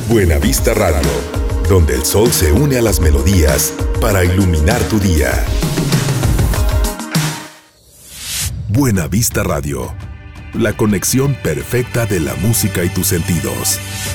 Buena Vista Radio, donde el sol se une a las melodías para iluminar tu día. Buena Vista Radio, la conexión perfecta de la música y tus sentidos.